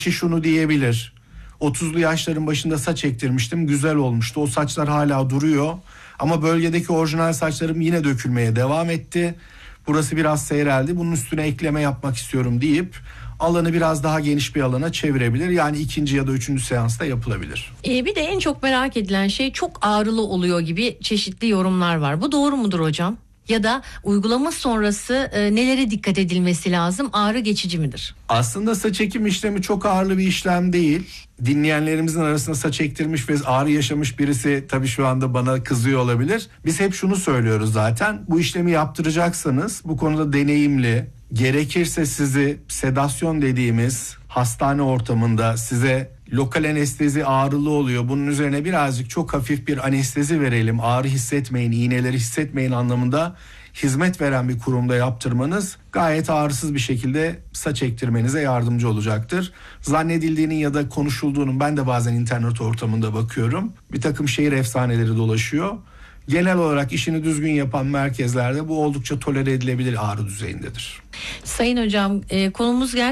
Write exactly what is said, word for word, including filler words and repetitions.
kişi şunu diyebilir: otuzlu yaşların başında saç ektirmiştim, güzel olmuştu, o saçlar hala duruyor ama bölgedeki orijinal saçlarım yine dökülmeye devam etti, burası biraz seyreldi, bunun üstüne ekleme yapmak istiyorum deyip alanı biraz daha geniş bir alana çevirebilir. Yani ikinci ya da üçüncü seansta yapılabilir. Ee, bir de en çok merak edilen şey, çok ağrılı oluyor gibi çeşitli yorumlar var. Bu doğru mudur hocam? Ya da uygulama sonrası e, nelere dikkat edilmesi lazım? Ağrı geçici midir? Aslında saç ekim işlemi çok ağırlı bir işlem değil. Dinleyenlerimizin arasında saç ektirmiş ve ağrı yaşamış birisi tabii şu anda bana kızıyor olabilir. Biz hep şunu söylüyoruz zaten: bu işlemi yaptıracaksanız bu konuda deneyimli, gerekirse sizi sedasyon dediğimiz hastane ortamında, size lokal anestezi ağrılı oluyor, bunun üzerine birazcık çok hafif bir anestezi verelim, ağrı hissetmeyin, iğneleri hissetmeyin anlamında hizmet veren bir kurumda yaptırmanız gayet ağrısız bir şekilde saç ektirmenize yardımcı olacaktır. Zannedildiğinin ya da konuşulduğunun, ben de bazen internet ortamında bakıyorum, bir takım şehir efsaneleri dolaşıyor. Genel olarak işini düzgün yapan merkezlerde bu oldukça tolere edilebilir ağrı düzeyindedir. Sayın hocam, e, konumuz gerçekten